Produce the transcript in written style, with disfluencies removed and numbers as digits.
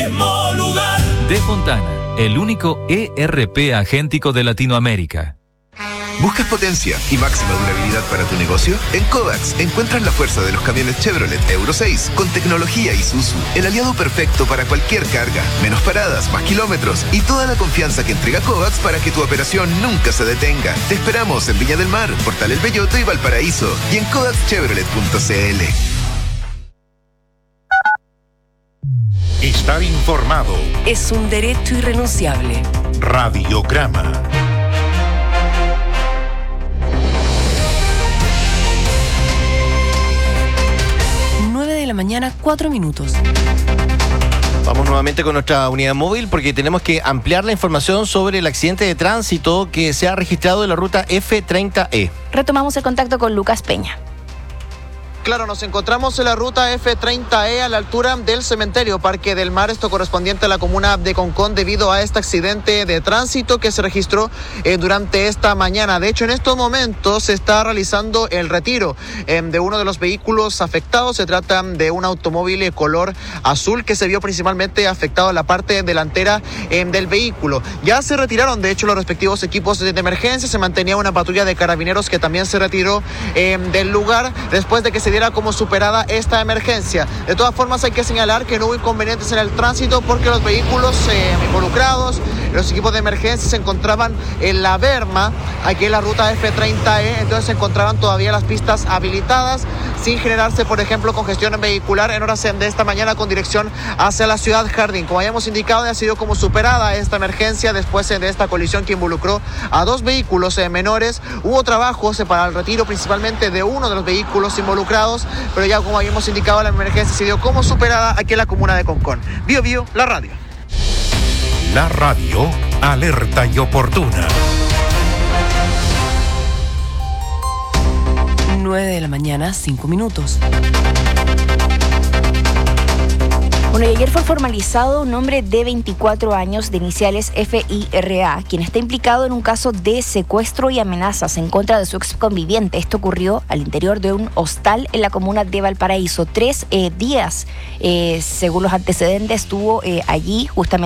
mismo lugar. De Fontana, el único ERP agéntico de Latinoamérica. ¿Buscas potencia y máxima durabilidad para tu negocio? En Kovacs encuentras la fuerza de los camiones Chevrolet Euro 6 con tecnología Isuzu, el aliado perfecto para cualquier carga, menos paradas, más kilómetros y toda la confianza que entrega Kovacs para que tu operación nunca se detenga. Te esperamos en Viña del Mar, Portal El Belloto y Valparaíso y en kovacschevrolet.cl. Estar informado es un derecho irrenunciable. Radiograma. 9:04 a.m. Vamos nuevamente con nuestra unidad móvil porque tenemos que ampliar la información sobre el accidente de tránsito que se ha registrado en la ruta F30E. Retomamos el contacto con Lucas Peña. Claro, nos encontramos en la ruta F30E a la altura del cementerio Parque del Mar, esto correspondiente a la comuna de Concón, debido a este accidente de tránsito que se registró durante esta mañana. De hecho, en estos momentos se está realizando el retiro de uno de los vehículos afectados. Se trata de un automóvil color azul que se vio principalmente afectado en la parte delantera del vehículo. Ya se retiraron, de hecho, los respectivos equipos de emergencia. Se mantenía una patrulla de carabineros que también se retiró del lugar después de que se diera como superada esta emergencia. De todas formas, hay que señalar que no hubo inconvenientes en el tránsito porque los vehículos involucrados, los equipos de emergencia se encontraban en la berma, aquí en la ruta F30E, entonces se encontraban todavía las pistas habilitadas sin generarse, por ejemplo, congestión vehicular en horas de esta mañana con dirección hacia la ciudad Jardín. Como habíamos indicado, ha sido como superada esta emergencia después de esta colisión que involucró a dos vehículos menores. Hubo trabajos para el retiro principalmente de uno de los vehículos involucrados, pero ya como habíamos indicado, la emergencia se dio como superada aquí en la comuna de Concón. Bio Bio, la radio. La radio, alerta y oportuna. 9:05 a.m. Bueno, y ayer fue formalizado un hombre de 24 años de iniciales FIRA, quien está implicado en un caso de secuestro y amenazas en contra de su ex conviviente. Esto ocurrió al interior de un hostal en la comuna de Valparaíso. 3 días, según los antecedentes, estuvo allí justamente